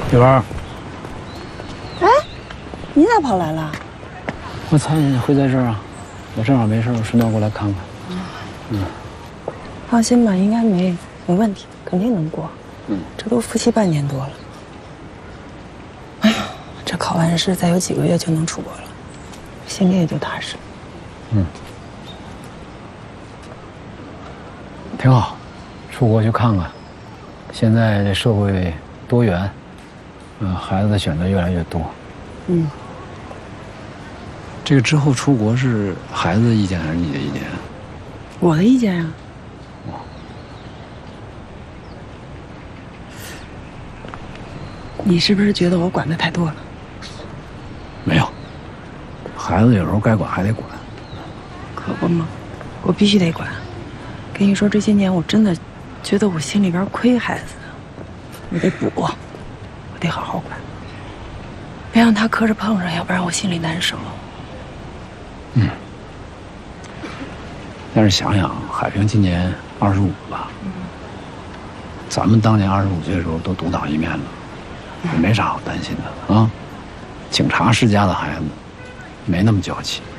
玉儿， 哎，你咋跑来了？ 我猜你会在这儿啊，我正好没事，我顺便过来看看。 放心吧，应该没问题，肯定能过。这都夫妻半年多了。哎呀，这考完试再有几个月就能出国了，心里也就踏实。 挺好，出国去看看。现在这社会多元，孩子的选择越来越多。这个之后出国是孩子的意见还是你的意见？ 我的意见啊。你是不是觉得我管的太多了？ 没有，孩子有时候该管还得管。 可不嘛，我必须得管。跟你说，这些年我真的觉得我心里边亏孩子，我得补，我得好好管，别让他磕着碰上，要不然我心里难受。 但是想想，海平今年25了吧？咱们当年25岁的时候都独当一面了，也没啥好担心的啊。警察世家的孩子，没那么娇气。